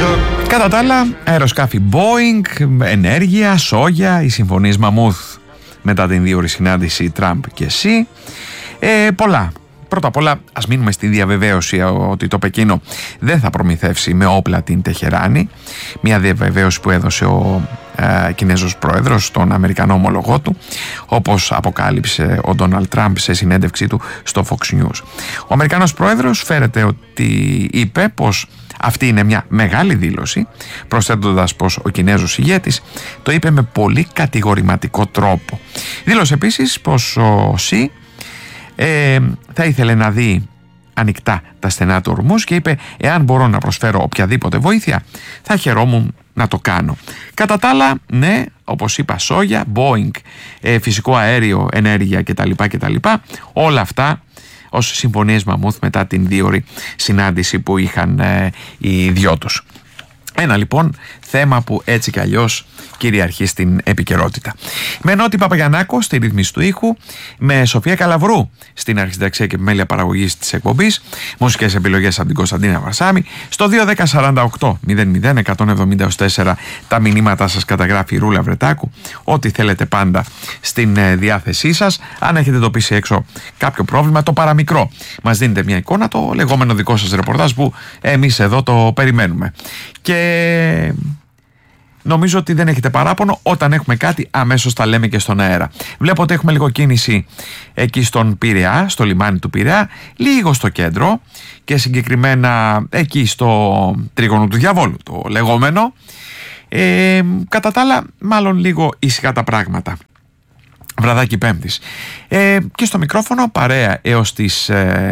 Κατά τα άλλα, αεροσκάφη Boeing, ενέργεια, σόγια, οι συμφωνίες Μαμούθ μετά την δύο ώρη συνάντηση Τραμπ και Σι. Πολλά. Πρώτα απ' όλα, ας μείνουμε στη διαβεβαίωση ότι το Πεκίνο δεν θα προμηθεύσει με όπλα την Τεχεράνη. Μια διαβεβαίωση που έδωσε ο Κινέζος πρόεδρος στον Αμερικανό ομολογό του, όπως αποκάλυψε ο Ντόναλντ Τραμπ σε συνέντευξή του στο Fox News. Ο Αμερικανός πρόεδρος φέρεται ότι είπε πως αυτή είναι μια μεγάλη δήλωση, προσθέτοντας πως ο Κινέζος ηγέτης το είπε με πολύ κατηγορηματικό τρόπο. Δήλωσε επίσης πως ο Σι θα ήθελε να δει ανοιχτά τα στενά του ορμούς και είπε: εάν μπορώ να προσφέρω οποιαδήποτε βοήθεια, θα χαιρόμουν να το κάνω. Κατά τα άλλα, ναι, όπως είπα, σόγια, Boeing, φυσικό αέριο, ενέργεια κτλ. Όλα αυτά ως συμφωνίες Μαμούθ μετά την δίωρη συνάντηση που είχαν οι δυο τους. Ένα λοιπόν θέμα που έτσι κι αλλιώς κυριαρχεί στην επικαιρότητα. Με Νότι Παπαγιαννάκο στη ρύθμιση του ήχου, με Σοφία Καλαβρού στην αρχισυνταξία και επιμέλεια παραγωγής της εκπομπής, μουσικές επιλογές από την Κωνσταντίνα Βαρσάμη. Στο 21048 τα μηνύματά σας καταγράφει η Ρούλα Βρετάκου. Ό,τι θέλετε πάντα στην διάθεσή σας. Αν έχετε εντοπίσει έξω κάποιο πρόβλημα, το παραμικρό, μας δίνετε μια εικόνα, το λεγόμενο δικό σας ρεπορτάζ που εμείς εδώ το περιμένουμε. Και νομίζω ότι δεν έχετε παράπονο. Όταν έχουμε κάτι, αμέσως τα λέμε και στον αέρα. Βλέπω ότι έχουμε λίγο κίνηση εκεί στον Πειραιά, στο λιμάνι του Πειραιά, λίγο στο κέντρο και συγκεκριμένα εκεί στο τρίγωνο του διαβόλου, το λεγόμενο. Κατά τα άλλα, μάλλον λίγο ήσυχα τα πράγματα. Βραδάκι Πέμπτης. Και στο μικρόφωνο παρέα έως τις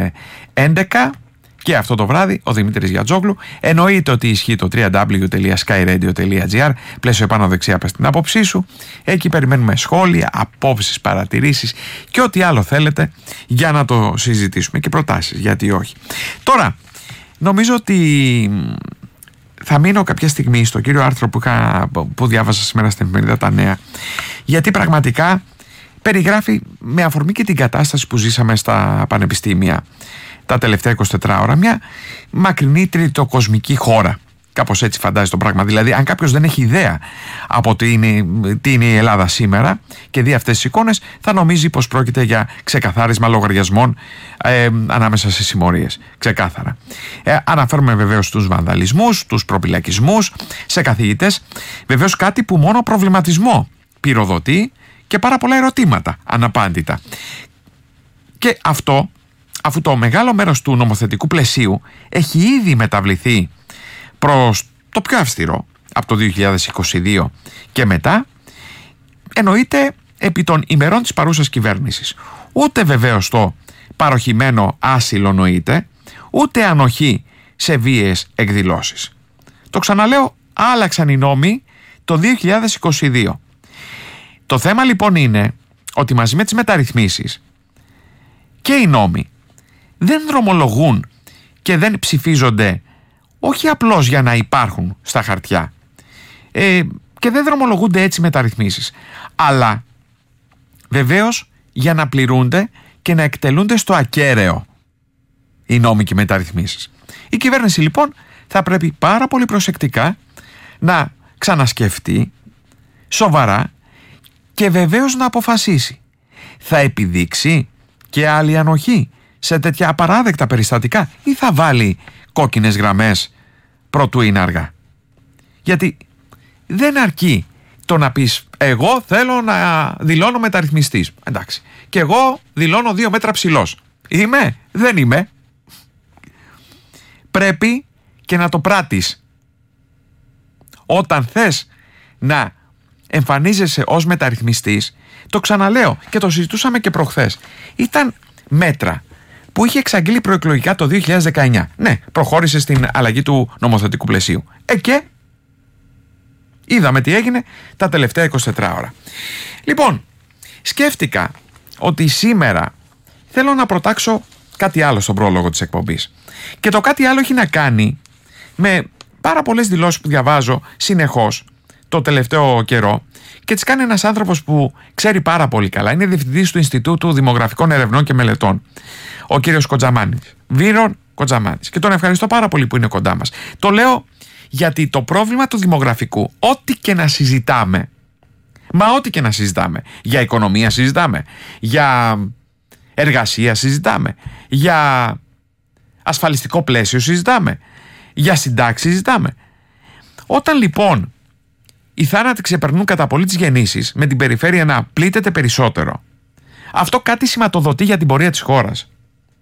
11. Και αυτό το βράδυ ο Δημήτρης Γιατζόγλου. Εννοείται ότι ισχύει το www.skyradio.gr, πλαίσιο επάνω δεξιά πες την άποψή σου. Εκεί περιμένουμε σχόλια, απόψεις, παρατηρήσεις και ό,τι άλλο θέλετε για να το συζητήσουμε, και προτάσεις, γιατί όχι. Τώρα, νομίζω ότι θα μείνω κάποια στιγμή στο κύριο άρθρο που διάβασα σήμερα στην εφημερίδα Τα Νέα, γιατί πραγματικά περιγράφει με αφορμή και την κατάσταση που ζήσαμε στα πανεπιστήμια τα τελευταία 24 ώρα, μια μακρινή τριτοκοσμική χώρα. Κάπως έτσι φαντάζει το πράγμα. Δηλαδή, αν κάποιος δεν έχει ιδέα από τι είναι η Ελλάδα σήμερα και δει αυτές τις εικόνες, θα νομίζει πως πρόκειται για ξεκαθάρισμα λογαριασμών ανάμεσα σε συμμορίες. Ξεκάθαρα. Αναφέρουμε βεβαίως τους βανδαλισμούς, τους προπυλακισμούς σε καθηγητές. Βεβαίως κάτι που μόνο προβληματισμό πυροδοτεί και πάρα πολλά ερωτήματα αναπάντητα. Και αυτό, αφού το μεγάλο μέρος του νομοθετικού πλαισίου έχει ήδη μεταβληθεί προς το πιο αυστηρό από το 2022 και μετά, εννοείται επί των ημερών της παρούσας κυβέρνησης. Ούτε βεβαίως το παροχημένο άσυλο νοείται, ούτε ανοχή σε βίαιες εκδηλώσεις. Το ξαναλέω, άλλαξαν οι νόμοι το 2022. Το θέμα λοιπόν είναι ότι μαζί με τις μεταρρυθμίσεις και οι νόμοι δεν δρομολογούν και δεν ψηφίζονται όχι απλώς για να υπάρχουν στα χαρτιά, και δεν δρομολογούνται έτσι μεταρρυθμίσεις, αλλά βεβαίως για να πληρούνται και να εκτελούνται στο ακέραιο οι νόμοι και οι μεταρρυθμίσεις. Η κυβέρνηση λοιπόν θα πρέπει πάρα πολύ προσεκτικά να ξανασκεφτεί σοβαρά και βεβαίως να αποφασίσει. Θα επιδείξει και άλλη ανοχή σε τέτοια απαράδεκτα περιστατικά ή θα βάλει κόκκινες γραμμές προτού είναι αργά? Γιατί δεν αρκεί το να πεις εγώ θέλω να δηλώνω μεταρρυθμιστής, εντάξει, και εγώ δηλώνω 2 μέτρα ψηλός. Είμαι? Δεν είμαι. Πρέπει και να το πράττεις. Όταν θες να εμφανίζεσαι ως μεταρρυθμιστής, το ξαναλέω και το συζητούσαμε και προχθές, ήταν μέτρα που είχε εξαγγείλει προεκλογικά το 2019. Ναι, προχώρησε στην αλλαγή του νομοθετικού πλαισίου. Και είδαμε τι έγινε τα τελευταία 24 ώρα. Λοιπόν, σκέφτηκα ότι σήμερα θέλω να προτάξω κάτι άλλο στον πρόλογο της εκπομπής. Και το κάτι άλλο έχει να κάνει με πάρα πολλές δηλώσεις που διαβάζω συνεχώς το τελευταίο καιρό και τις κάνει ένας άνθρωπος που ξέρει πάρα πολύ καλά. Είναι διευθυντής του Ινστιτούτου Δημογραφικών Ερευνών και Μελετών, ο κύριος Κοντζαμάνης. Βύρον Κοντζαμάνης. Και τον ευχαριστώ πάρα πολύ που είναι κοντά μας. Το λέω γιατί το πρόβλημα του δημογραφικού, ό,τι και να συζητάμε, ό,τι και να συζητάμε, για οικονομία συζητάμε, για εργασία συζητάμε, για ασφαλιστικό πλαίσιο συζητάμε, για συντάξεις συζητάμε. Όταν λοιπόν οι θάνατοι ξεπερνούν κατά πολύ τις γεννήσεις, με την περιφέρεια να πλήττεται περισσότερο, αυτό κάτι σηματοδοτεί για την πορεία της χώρας.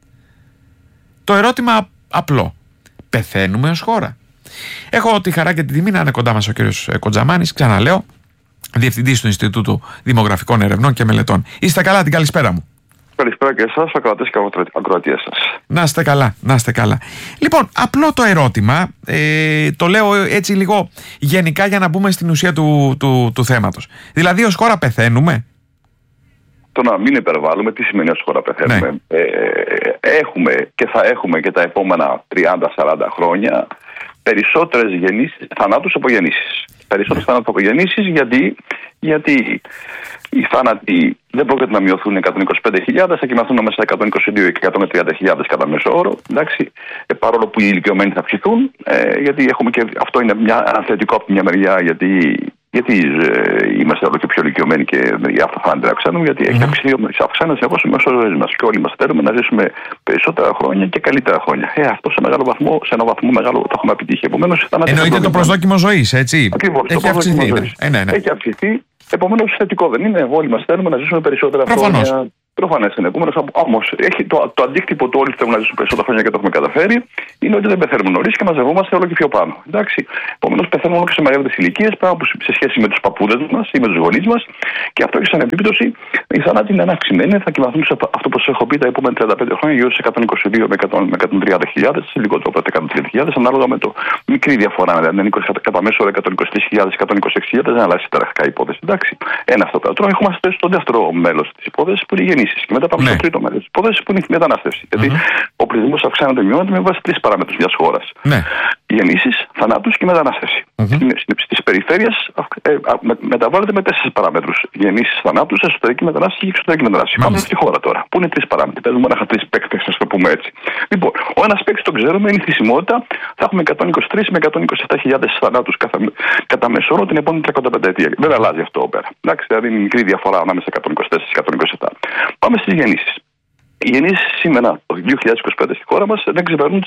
Το ερώτημα απλό: πεθαίνουμε ως χώρα? Έχω τη χαρά και τη τιμή να είναι κοντά μας ο κύριος Κοντζαμάνης, ξαναλέω, Διευθυντής του Ινστιτούτου Δημογραφικών Ερευνών και Μελετών. Είστε καλά, την καλησπέρα μου. Καλησπέρα και εσάς, ακροατές και ακροατίες σας. Να είστε καλά, να είστε καλά. Λοιπόν, απλό το ερώτημα, το λέω έτσι λίγο γενικά για να μπούμε στην ουσία του θέματος. Δηλαδή, ως χώρα πεθαίνουμε? Το να μην υπερβάλλουμε, τι σημαίνει ως χώρα πεθαίνουμε? Ναι. Έχουμε και θα έχουμε και τα επόμενα 30-40 χρόνια περισσότερες θανάτους από γεννήσεις. Περισσότερες θανάτους από γεννήσεις, γιατί οι θάνατοι δεν πρόκειται να μειωθούν 125.000, θα κοιμαθούν μέσα στα 122 και 130.000 κατά μέσο όρο. Εντάξει, παρόλο που οι ηλικιωμένοι θα αυξηθούν, γιατί έχουμε και αυτό είναι ένα θετικό από τη μια μεριά, γιατί είμαστε όλο και πιο ηλικιωμένοι και για αυτά θα αντιδράξουμε, γιατί έχει αυξάνει συνεχώς ο μέσος ζωής μας και όλοι μας θέλουμε να ζήσουμε περισσότερα χρόνια και καλύτερα χρόνια. Αυτό σε ένα βαθμό μεγάλο το έχουμε επιτύχει. Εννοείται το προσδόκιμο ζωής, έτσι? Ακριβώς, έχει αυξηθεί. Έχει αυξηθεί. Επομένως, θετικό δεν είναι? Όλοι μας θέλουμε να ζήσουμε περισσότερα χρόνια. Προφανές είναι. Όμως, το αντίκτυπο του όλοι θέλουμε να ζήσουμε περισσότερα χρόνια και το έχουμε καταφέρει, είναι ότι δεν πεθαίνουμε νωρίς και μαζευόμαστε όλο και πιο πάνω. Επομένως, πεθαίνουμε όλο και σε μεγαλύτερες ηλικίες, πράγμα που σε σχέση με τους παππούδες μας ή με τους γονείς μας, και αυτό έχει σαν επίπτωση οι θάνατοι είναι αυξημένοι. Θα κοιμαθούν σε αυτό που σας έχω πει τα επόμενα 35 χρόνια γύρω σε 122 με 130.000, λιγότερο από 130.000, ανάλογα με το μικρή διαφορά. Δηλαδή, κατά μέσο όρο 123.000, 126.000, δεν αλλάζει τεραστικά η υπόθεση. Ένα αυτό. Τώρα έχουμε στο δεύτερο μέλος της υπόθεσης που είναι οι γεννήσεις. Και μετά πάμε στο τρίτο μέρος της υπόθεσης που είναι η μετανάστευση. Γιατί ο πληθυσμός αυξάνεται, μειώνεται με βάση 3 παράμετρους μιας χώρας. Γεννήσεις, θανάτους και μετανάστευση. Στις περιφέρειες μεταβάλλεται με 4 παράμετρους. Γεννήσεις, θανάτους, εσωτερική μετανάστευση και εξωτερική μετανάστευση. Πάμε στη χώρα τώρα, που είναι 3 παράμετροι. Παίζουμε μόνο 3 παίκτες, ας το πούμε έτσι. Λοιπόν, ο ένας παίκτης το ξέρουμε, είναι η θνησιμότητα. Θα έχουμε 123 με 127.000 θανάτους κατά μέσο όρο την επόμενη 35 ετία. Δεν αλλάζει αυτό πέρα. Δηλαδή είναι μικρή διαφορά ανάμεσα σε 124 και 127. Πάμε στις γεννήσεις. Οι γεννήσεις σήμερα, το 2025 στη χώρα μας, δεν ξεπερνούν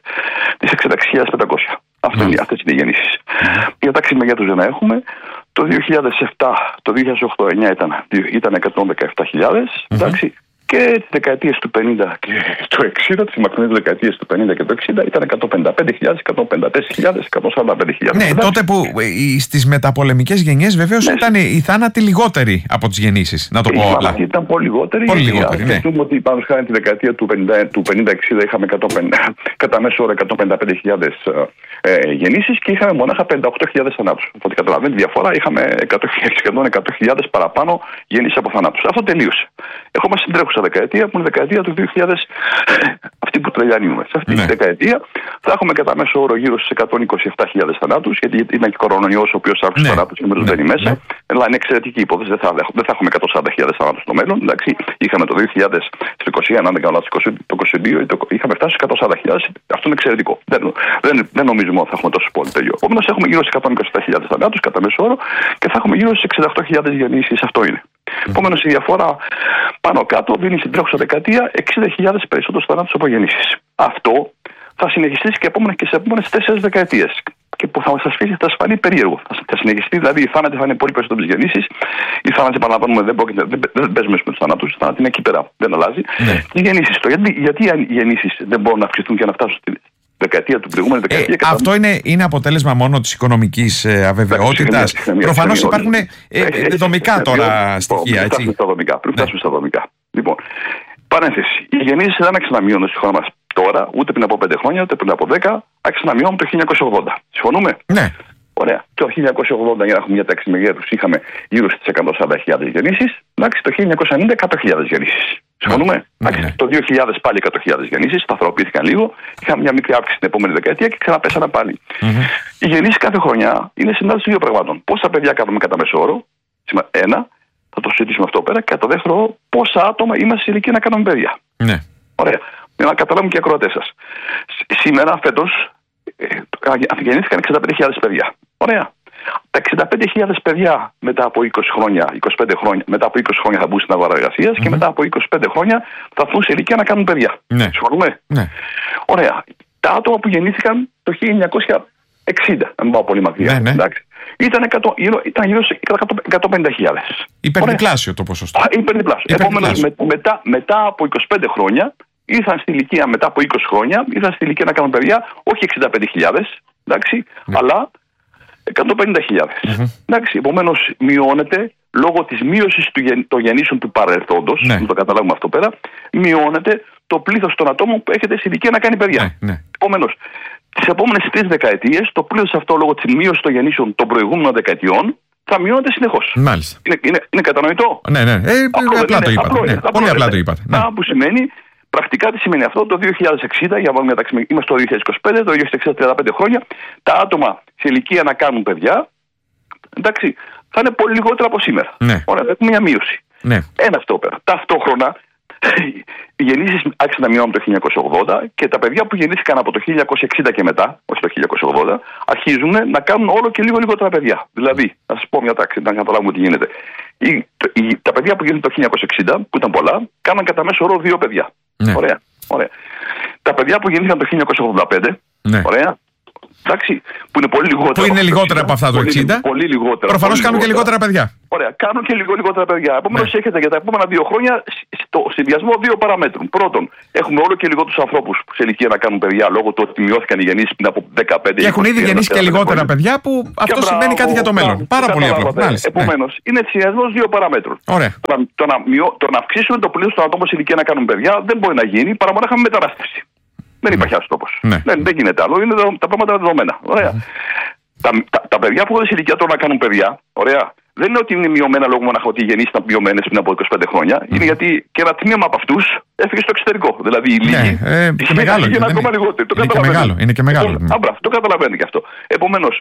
τις 66.500. Αυτές είναι οι γεννήσεις. Για τάξη μεγέθους δεν έχουμε. Το 2007, το 2008-2009 ήταν 117.000. Εντάξει. Και τις δεκαετίες του 50 και του 60, τις μακρινές δεκαετίες του 50 και του 60, ήταν 155.000, 154.000, 145.000. Ναι, τότε που στις μεταπολεμικές γενιές βεβαίως ήταν οι θάνατοι λιγότεροι από τις γεννήσεις, να το πω απλά. Ήταν πολύ λιγότεροι. Πολύ λιγότεροι, ναι. Πούμε ότι πάνω χάρη τη δεκαετία του 50-60 είχαμε κατά μέσο όρο 155.000 γεννήσεις και είχαμε μονάχα 58.000 θανάτους. Οπότε καταλαβαίνετε τη διαφορά, είχαμε 100.000 παραπάνω γεννήσεις από θανάτους. Αυτό τελείωσε. Έχουμε στην τρέχουσα δεκαετία, που είναι η δεκαετία του 2000, αυτή που τρελιανούμε. Σε αυτή τη δεκαετία θα έχουμε κατά μέσο όρο γύρω στις 127.000 θανάτους, γιατί ήταν και κορονοϊός ο οποίος άκουσε θανάτους και με μπαίνει μέσα. Αλλά είναι εξαιρετική υπόθεση, δεν θα έχουμε 140.000 θανάτους στο μέλλον. Εντάξει, είχαμε το 2021, αν δεν κάνω λάθος, το 2022, είχαμε φτάσει στις 140.000. Αυτό είναι εξαιρετικό. Δεν νομίζουμε ότι θα έχουμε τόσο πολύ τέλειο. Επομένως, έχουμε γύρω στις 127.000 θανάτους κατά μέσο όρο και θα έχουμε γύρω στις 68.000 γεννήσεις. Αυτό είναι. Επομένως, η διαφορά πάνω κάτω δίνει στην τρέχουσα δεκαετία 60.000 περισσότερους θανάτους από γεννήσεις. Αυτό θα συνεχιστεί και σε επόμενες 4 δεκαετίες. Και που θα σας φανεί περίεργο. Θα συνεχιστεί, δηλαδή οι θάνατοι θα είναι πολύ περισσότερες γεννήσεις. Οι θάνατοι, επαναλαμβάνουμε, δεν παίζουμε με τους θανάτους. Οι θάνατοι είναι εκεί πέρα, δεν αλλάζει. Οι γεννήσεις. Γιατί οι γεννήσεις δεν μπορούν να αυξηθούν και να φτάσουν στη δεκαετία του προηγούμενη δεκαετία. Αυτό είναι αποτέλεσμα μόνο της οικονομικής αβεβαιότητας. Προφανώς υπάρχουν δομικά τώρα στοιχεία. Πριν φτάσουμε στα δομικά. Λοιπόν, παρένθεση. Οι γεννήσεις δεν άρχισαν να μειώνουν στη χώρα μας τώρα, ούτε πριν από 5 χρόνια, ούτε πριν από 10, άρχισαν να μειώνουν το 1980. Συμφωνούμε? Ναι. Ωραία. Το 1980, για να έχουμε μια τάξη μεγέθους, είχαμε γύρω στις 140.000 γεννήσεις. Εντάξει, το 1990, 100.000 γεννήσεις. Συμφωνούμε? Το 2000 πάλι 100.000 γεννήσεις, σταθεροποιήθηκαν λίγο. Είχαμε μια μικρή αύξηση την επόμενη δεκαετία και ξαναπέσανε πάλι. Οι γεννήσεις κάθε χρονιά είναι συνάρτηση 2 πραγμάτων. Πόσα παιδιά κάνουμε κατά μέσο όρο? Ένα, θα το συζητήσουμε αυτό πέρα. Και το δεύτερο, πόσα άτομα είμαστε σε ηλικία να κάνουμε παιδιά. Ναι. Ωραία. Για να καταλάβουν και οι ακροατές σας. Σήμερα, φέτος, γεννήθηκαν 65.000 παιδιά. Ωραία. Τα 65.000 παιδιά μετά από 20 χρόνια, 25 χρόνια, μετά από 20 χρόνια θα μπουν στην αγορά εργασίας και μετά από 25 χρόνια θα έρθουν σε ηλικία να κάνουν παιδιά. Ναι. Συμφωνούμε? Ναι. Ωραία. Τα άτομα που γεννήθηκαν το 1960, αν πάω πολύ μακριά, ήταν γύρω σε 150.000. Υπερδιπλάσιο το ποσοστό. Υπερδιπλάσιο. Επομένως, μετά από 25 χρόνια, ήρθαν στη ηλικία, μετά από 20 χρόνια, ήρθαν στη ηλικία να κάνουν παιδιά, όχι 65.000, αλλά 150.000. Επομένως, μειώνεται λόγω της μείωσης των γεννήσεων του παρελθόντος, να το καταλάβουμε αυτό πέρα, μειώνεται το πλήθος των ατόμων που έχετε σε ηλικία να κάνει παιδιά. Επομένως, τις επόμενες 3 δεκαετίες, το πλήθος αυτό λόγω της μείωσης των γεννήσεων των προηγούμενων δεκαετιών θα μειώνεται συνεχώς. Μάλιστα. Είναι κατανοητό? Ναι. Απλά το είπατε. Πολύ απλά το είπατε. Που σημαίνει, πρακτικά τι σημαίνει αυτό? Το 2060, για να βάλουμε μεταξύ, είμαστε το 2025, το 2035 χρόνια, τα άτομα σε ηλικία να κάνουν παιδιά, θα είναι πολύ λιγότερα από σήμερα. Ωραία, έχουμε μια μείωση. Ένα αυτό πέρα. Ταυτόχρονα, οι γεννήσεις άρχισαν να μειώνουν το 1980 και τα παιδιά που γεννήθηκαν από το 1960 και μετά, όχι το 1980, αρχίζουν να κάνουν όλο και λίγο λιγότερα παιδιά. Δηλαδή, να σας πω μια τάξη, να καταλάβουμε τι γίνεται. Τα παιδιά που γεννήθηκαν το 1960, που ήταν πολλά, κάναν κατά μέσο όρο 2 παιδιά. Ωραία. Τα παιδιά που γεννήθηκαν το 1985, ωραία. Που είναι πολύ λιγότερα. Που είναι λιγότερα από αυτά το 60. Πολύ λιγότερα. Προφανώς κάνουν και λιγότερα παιδιά. Ωραία, κάνουν και λιγότερα παιδιά. Επομένως, έχετε για τα επόμενα 2 χρόνια στο συνδυασμό 2 παραμέτρων. Πρώτον, έχουμε όλο και λιγότερους ανθρώπους σε ηλικία να κάνουν παιδιά λόγω του ότι μειώθηκαν οι γεννήσεις πριν από 15. Και έχουν ήδη γεννήσει και λιγότερα παιδιά, που αυτό σημαίνει κάτι για το μέλλον. Πάρα πολύ απλό. Επομένως, είναι συνδυασμός 2 παραμέτρων. Το να αυξήσουμε το πλήθος των ατόμων σε ηλικία να κάνουν παιδιά δεν μπορεί να γίνει παρά μόνο να είχαμε μετανάστευση. Δεν υπάρχει άλλος τρόπος. Δεν γίνεται άλλο. Τα πράγματα είναι δεδομένα. Τα παιδιά που έχουν σε ηλικία τώρα να κάνουν παιδιά, ωραία, δεν είναι ότι είναι μειωμένα λόγω μόνο ότι οι γεννήσεις ήταν μειωμένες πριν από 25 χρόνια. Είναι γιατί και ένα τμήμα από αυτούς έφυγε στο εξωτερικό. Δηλαδή οι λίγοι. Και μεγάλο. Είναι ακόμα λιγότερο. Είναι και μεγάλο. Το καταλαβαίνει και αυτό. Επομένως,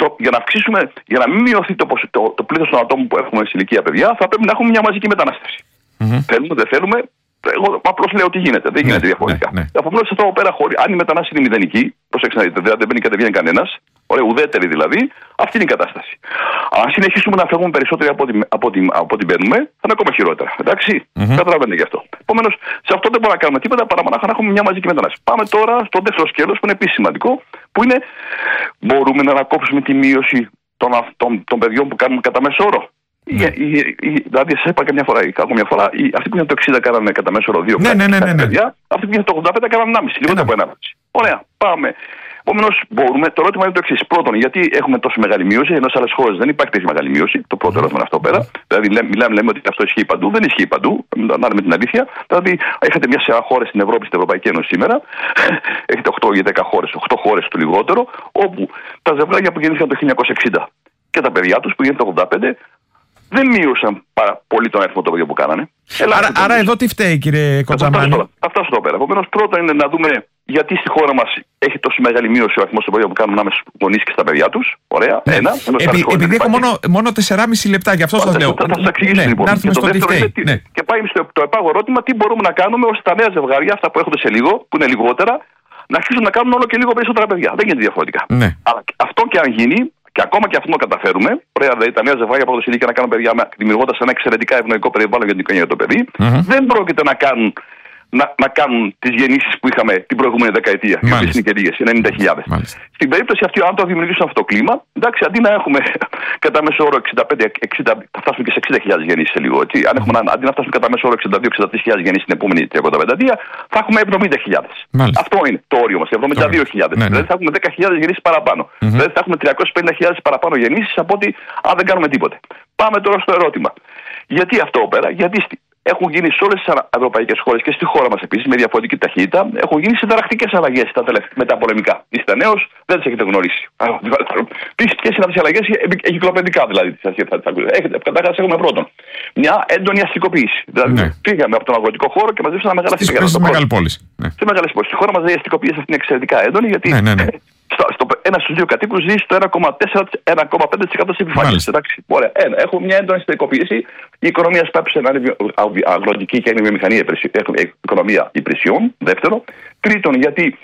για να μην μειωθεί το πλήθος των ατόμων που έχουμε σε ηλικία παιδιά, θα πρέπει να έχουμε μια μαζική μετανάστευση. Θέλουμε, δεν θέλουμε. Εγώ απλώς λέω τι γίνεται. Δεν γίνεται διαφορετικά. Επομένως, αυτό πέρα, αν η μετανάστευση είναι μηδενική, προσέξτε να δείτε, δηλαδή δεν μπαίνει και δεν βγαίνει κανένας, ωραία, ουδέτερη δηλαδή, αυτή είναι η κατάσταση. Αν συνεχίσουμε να φεύγουμε περισσότεροι από ό,τι μπαίνουμε, θα είναι ακόμα χειρότερα. Εντάξει, καταλαβαίνετε γι' αυτό. Επομένως, σε αυτό δεν μπορούμε να κάνουμε τίποτα παρά να έχουμε μια μαζική μετανάστευση. Πάμε τώρα στο δεύτερο σκέλος που είναι επίσης σημαντικό, που είναι μπορούμε να ανακόψουμε τη μείωση των παιδιών που κάνουμε κατά μέσο όρο. Δηλαδή, σας είπα και μια φορά, αυτοί που είναι το 60 κάνανε κατά μέσο όρο 2 παιδιά, αυτοί που είναι το 85 κάνανε 1,5, λιγότερο από 1,5. Ωραία, πάμε. Επομένως, μπορούμε. Το ερώτημα είναι το εξής. Πρώτον, γιατί έχουμε τόσο μεγάλη μείωση, ενώ σε άλλες χώρες δεν υπάρχει τέτοια μεγάλη μείωση. Το πρώτο ερώτημα είναι αυτό πέρα. Δηλαδή, λέμε ότι αυτό ισχύει παντού. Δεν ισχύει παντού. Να λέμε την αλήθεια. Δηλαδή, έχετε μια σειρά χώρες στην Ευρώπη, στην Ευρωπαϊκή Ένωση σήμερα. Έχετε 8 ή 10 χώρες, 8 χώρες το λιγότερο, όπου τα ζευγάρια που γεννήθηκαν το 1960 και τα παιδιά τους που γεννήθηκαν το 85 δεν μείωσαν πάρα πολύ τον αριθμό των παιδιών που κάνανε. Άρα εδώ τι φταίει, κύριε Κοτζαμάνη? Αυτά στο πέρα. Επομένως, πρώτα είναι να δούμε γιατί στη χώρα μας έχει τόσο μεγάλη μείωση ο αριθμός των παιδιών που κάνουν ανάμεσα στους γονείς και στα παιδιά τους. Ωραία. Επειδή έχω μόνο 4,5 λεπτά, γι' αυτό σας λέω. Θα σας εξηγήσω λοιπόν. Να έρθουμε στο τι φταίει. Και πάει στο επάγωγο ερώτημα, τι μπορούμε να κάνουμε ώστε τα νέα ζευγάρια, αυτά που έρχονται σε λίγο, που είναι λιγότερα, να αρχίσουν να κάνουν όλο και λίγο περισσότερα παιδιά. Δεν γίνεται διαφορετικά. Αλλά αυτό και αν γίνει, και ακόμα και αυτό το καταφέρουμε, ωραία, δηλαδή τα νέα ζευγάρια από το ηλικία να κάνουν παιδιά, δημιουργώντας ένα εξαιρετικά ευνοϊκό περιβάλλον για την οικογένεια και το παιδί, δεν πρόκειται να κάνουν τις γεννήσεις που είχαμε την προηγούμενη δεκαετία. Οι οποίες είναι και λίγες, 90.000. Στην περίπτωση αυτή, αν το δημιουργήσουν αυτό το κλίμα, εντάξει, αντί να έχουμε κατά μέσο όρο 65-60, θα φτάσουμε και σε 60.000 γεννήσεις σε λίγο. Έτσι. Αντί να φτάσουμε κατά μέσο όρο 62-63.000 γεννήσεις την επόμενη 35 θα έχουμε 70.000. Αυτό είναι το όριο μας, 72.000. Δηλαδή θα έχουμε 10.000 γεννήσεις παραπάνω. Δηλαδή θα έχουμε 350.000 παραπάνω γεννήσεις από ότι αν δεν κάνουμε τίποτε. Πάμε τώρα στο ερώτημα. Γιατί αυτό πέρα? Γιατί έχουν γίνει σε όλες τις ευρωπαϊκές χώρες και στη χώρα μας επίσης με διαφορετική ταχύτητα. Έχουν γίνει συνταρακτικές αλλαγές μεταπολεμικά. Είστε νέος, δεν τις έχετε γνωρίσει. Ποιες είναι αυτές οι αλλαγές? Εγκυκλοπαιδικά δηλαδή. Καταρχάς έχουμε πρώτον μια έντονη αστικοποίηση. Δηλαδή πήγαμε από τον αγροτικό χώρο και μαζέψαμε μεγάλα αστικά. Στις μεγάλες πόλεις. Στη χώρα μας η αστικοποίηση αυτή είναι εξαιρετικά έντονη γιατί ένας στους 2 κατοίκους ζει στο 1,5% της επιφάνειας. Ωραία. Έχουμε μια έντονη εσωτερικοποίηση. Η οικονομία σπάψε να είναι αγροτική και είναι βιομηχανία, οικονομία υπηρεσιών. Δεύτερο. Τρίτον, γιατί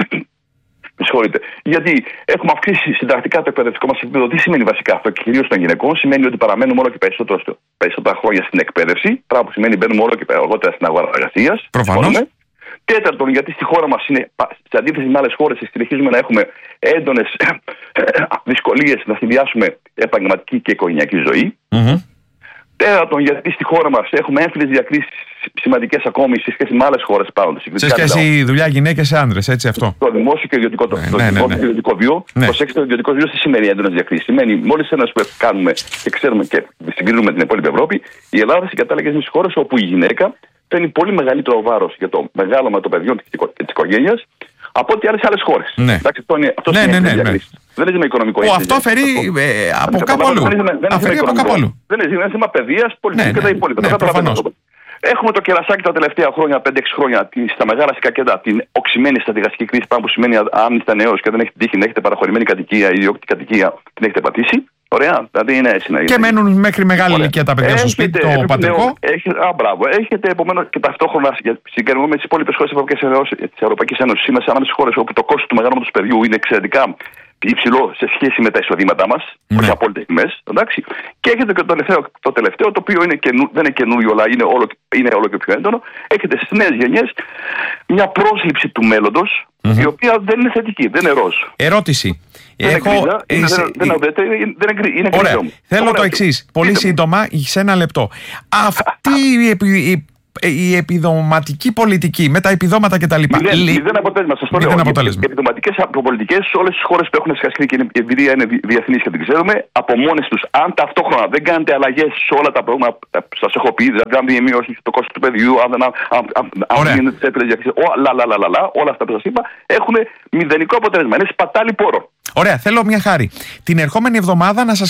έχουμε αυξήσει συντακτικά το εκπαιδευτικό μας επίπεδο. Τι σημαίνει βασικά αυτό, κυρίως των γυναικών? Σημαίνει ότι παραμένουμε όλο και περισσότερα χρόνια στην εκπαίδευση. Πράγμα που σημαίνει μπαίνουμε όλο και αργότερα στην αγορά εργασίας. Προφανώς. Τέταρτον, γιατί στη χώρα μας, σε αντίθεση με άλλες χώρες, συνεχίζουμε να έχουμε έντονες δυσκολίες να συνδυάσουμε επαγγελματική και οικογενειακή ζωή. Τέταρτον, γιατί στη χώρα μας έχουμε έμφυλες διακρίσεις σημαντικές ακόμη σε σχέση με άλλες χώρες πάνω. Σε σχέση δουλειά γυναίκες σε άντρες, έτσι αυτό. Το δημόσιο και ιδιωτικό βίο. Προσέξτε, το ιδιωτικό βίο τι σημαίνει έντονες διακρίσεις? Σημαίνει μόλις ένας που κάνουμε και ξέρουμε και συγκρίνουμε την υπόλοιπη Ευρώπη, η Ελλάδα συγκατάλεγε στις χώρες όπου η γυναίκα παίρνει πολύ μεγαλύτερο βάρος για το μεγάλωμα των παιδιών και της οικογένειας από ό,τι άλλες χώρες. Ναι. Αυτό είναι δεν είναι οικονομικό. Αυτό αφαιρεί από κάπου αλλού. Δεν είναι θέμα παιδείας, πολιτικής και τα υπόλοιπα. Έχουμε το κερασάκι τα τελευταία χρόνια, 5-6 χρόνια, στα μεγάλα σκακέτα, την οξυμένη στρατηγική κρίση, πράγμα που σημαίνει αν είστε νέος και δεν έχετε τύχη να έχετε παραχωρημένη κατοικία ή ιδιόκτητη κατοικία, την έχετε πατήσει. Ωραία, δηλαδή είναι έτσι. Και μένουν μέχρι μεγάλη ηλικία τα παιδιά στο σπίτι, το πατρικό. Μπράβο. Έχετε επομένως και ταυτόχρονα συγκεκριμένα με τις υπόλοιπες χώρες της Ευρωπαϊκής Ένωσης. Είμαστε ανάμεσα στις χώρες όπου το κόστος του μεγάλωματος του παιδιού είναι εξαιρετικά υψηλό σε σχέση με τα εισοδήματά μας, όχι απόλυτα τιμές. Και έχετε και το τελευταίο, το οποίο δεν είναι καινούριο, αλλά είναι όλο και πιο έντονο. Έχετε στις νέες γενιές μια πρόσληψη του μέλλοντος, η οποία δεν είναι θετική, δεν είναι ροζ. Ερώτηση. Είναι Ωραία. Θέλω το εξής, πολύ σύντομα, σε ένα λεπτό. Αυτή η επιδοματική πολιτική με τα επιδόματα κτλ. Μηδέν αποτέλεσμα. Σας το λέω. Οι επιδοματικές πολιτικές σε όλες τις χώρες που έχουν σχεστεί και η εμπειρία είναι διεθνής και την ξέρουμε, από μόνες τους, αν ταυτόχρονα δεν κάνετε αλλαγές σε όλα τα πρόγραμματα που σας έχω πει, δηλαδή αν δεν μειώσει το κόστος του παιδιού, αν δεν γίνεται έπαιρνε διακρίσεις, όλα αυτά που σας είπα, έχουν μηδενικό αποτέλεσμα. Είναι σπατάλη πόρο. Ωραία, θέλω μια χάρη. Την ερχόμενη εβδομάδα να σας